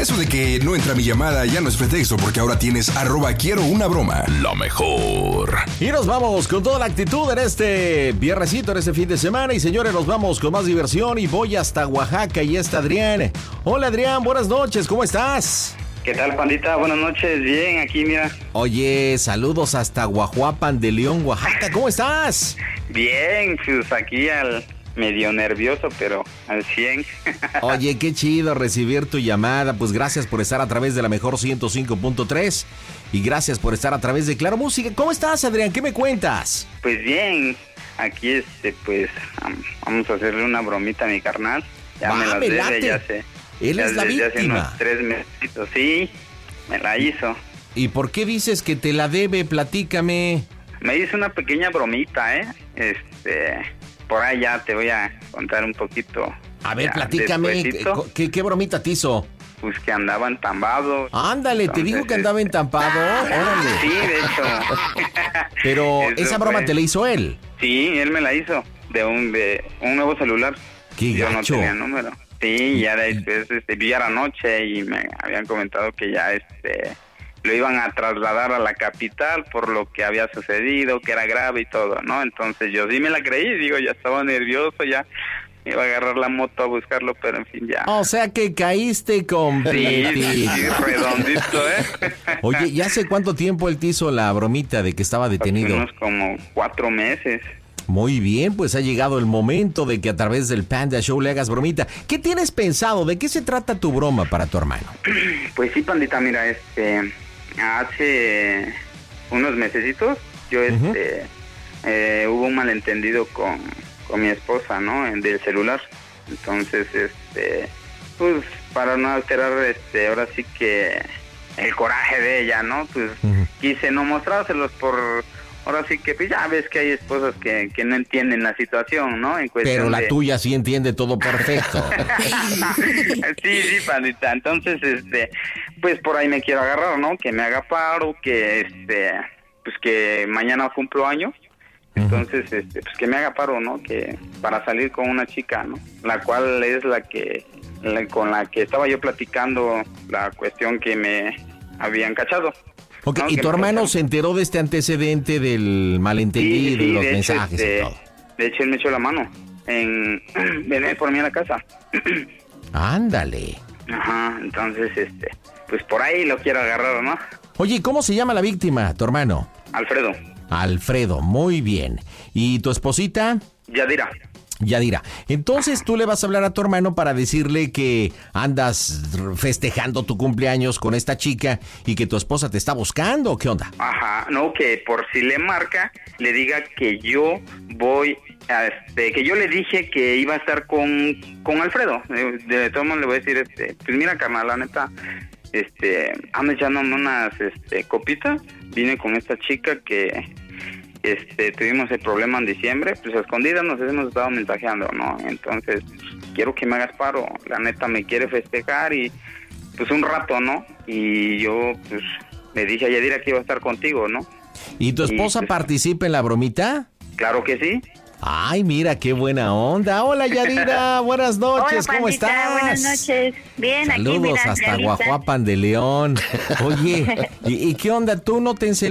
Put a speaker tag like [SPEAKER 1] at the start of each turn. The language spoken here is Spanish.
[SPEAKER 1] Eso de que no entra mi llamada ya no es pretexto, porque ahora tienes @QuieroUnaBroma. Lo mejor.
[SPEAKER 2] Y nos vamos con toda la actitud en este viernesito, en este fin de semana. Y señores, nos vamos con más diversión y voy hasta Oaxaca y está Adrián. Hola Adrián, buenas noches, ¿cómo estás?
[SPEAKER 3] ¿Qué tal, pandita? Buenas noches, bien, aquí mira.
[SPEAKER 2] Oye, saludos hasta Guajuapan de León, Oaxaca, ¿cómo estás?
[SPEAKER 3] Bien, pues aquí al medio nervioso, pero al 100.
[SPEAKER 2] Oye, qué chido recibir tu llamada, pues gracias por estar a través de la mejor 105.3 y gracias por estar a través de Claro Música. ¿Cómo estás, Adrián? ¿Qué me cuentas?
[SPEAKER 3] Pues bien, aquí pues vamos a hacerle una bromita a mi carnal. Ya me la debe,
[SPEAKER 2] late.
[SPEAKER 3] ya sé.
[SPEAKER 2] Él
[SPEAKER 3] ya
[SPEAKER 2] es la
[SPEAKER 3] desde
[SPEAKER 2] víctima.
[SPEAKER 3] hace unos 3 meses, sí, me la hizo.
[SPEAKER 2] ¿Y por qué dices que te la debe? Platícame.
[SPEAKER 3] Me hizo una pequeña bromita, por ahí ya te voy a contar un poquito.
[SPEAKER 2] A ver,
[SPEAKER 3] ya,
[SPEAKER 2] platícame, ¿qué bromita te hizo?
[SPEAKER 3] Pues que andaba entampado.
[SPEAKER 2] Ándale, te digo que andaba entampado, órale.
[SPEAKER 3] Sí, de hecho.
[SPEAKER 2] Pero
[SPEAKER 3] Eso
[SPEAKER 2] esa broma
[SPEAKER 3] fue.
[SPEAKER 2] te la hizo él.
[SPEAKER 3] Sí, él me la hizo, de un nuevo celular.
[SPEAKER 2] Qué
[SPEAKER 3] Yo
[SPEAKER 2] gacho.
[SPEAKER 3] no tenía número. Sí, ya después vi a la noche y me habían comentado que ya lo iban a trasladar a la capital por lo que había sucedido, que era grave y todo, ¿no? Entonces yo sí me la creí, digo, ya estaba nervioso, ya iba a agarrar la moto a buscarlo, pero en fin, ya.
[SPEAKER 2] O sea que caíste con
[SPEAKER 3] Sí, redondito,
[SPEAKER 2] Oye, ¿y hace cuánto tiempo él te hizo la bromita de que estaba detenido?
[SPEAKER 3] Unos como 4 meses.
[SPEAKER 2] Muy bien, pues ha llegado el momento de que a través del Panda Show le hagas bromita. ¿Qué tienes pensado? ¿De qué se trata tu broma para tu hermano?
[SPEAKER 3] Pues sí, pandita, mira, hace unos mesecitos yo hubo un malentendido con mi esposa, ¿no? Del celular. Entonces, pues para no alterar ahora sí que el coraje de ella, ¿no? Pues quise no mostrárselos ahora sí que pues ya ves que hay esposas que no entienden la situación, ¿no? En
[SPEAKER 2] Pero la tuya sí entiende todo perfecto.
[SPEAKER 3] Sí, pandita. Entonces, pues por ahí me quiero agarrar, ¿no? Que me haga paro, que pues que mañana cumplo años. Entonces, pues que me haga paro, ¿no? Que para salir con una chica, ¿no? La cual es con la que estaba yo platicando la cuestión que me habían cachado.
[SPEAKER 2] Ok,
[SPEAKER 3] ¿no?
[SPEAKER 2] ¿y tu hermano se enteró de este antecedente del malentendido y los mensajes y todo?
[SPEAKER 3] De hecho, él me echó la mano ven por mí a la casa.
[SPEAKER 2] Ándale.
[SPEAKER 3] Ajá, entonces, pues por ahí lo quiero agarrar, ¿no?
[SPEAKER 2] Oye, ¿cómo se llama la víctima, tu hermano?
[SPEAKER 3] Alfredo.
[SPEAKER 2] Alfredo, muy bien. ¿Y tu esposita?
[SPEAKER 3] Yadira.
[SPEAKER 2] Yadira. Entonces tú le vas a hablar a tu hermano para decirle que andas festejando tu cumpleaños con esta chica y que tu esposa te está buscando. ¿Qué onda?
[SPEAKER 3] Ajá, no, que por si le marca, le diga que yo voy que yo le dije que iba a estar con Alfredo. De todos modos le voy a decir, pues mira, carnal, la neta, ando echándome unas copitas. Vine con esta chica que tuvimos el problema en diciembre, pues a escondidas nos hemos estado mensajeando, ¿no? Entonces, quiero que me hagas paro, la neta me quiere festejar y pues un rato, ¿no? Y yo pues le dije a Yadira que iba a estar contigo, ¿no?
[SPEAKER 2] ¿Y tu esposa participa en la bromita?
[SPEAKER 3] Claro que sí.
[SPEAKER 2] Ay, mira, qué buena onda. Hola, Yadira, buenas noches,
[SPEAKER 4] Hola,
[SPEAKER 2] ¿cómo
[SPEAKER 4] pandita,
[SPEAKER 2] estás?
[SPEAKER 4] buenas noches. Bien,
[SPEAKER 2] saludos
[SPEAKER 4] aquí, mira,
[SPEAKER 2] hasta
[SPEAKER 4] realista.
[SPEAKER 2] Guajuapan de León. Oye, ¿y qué onda? ¿Tú no te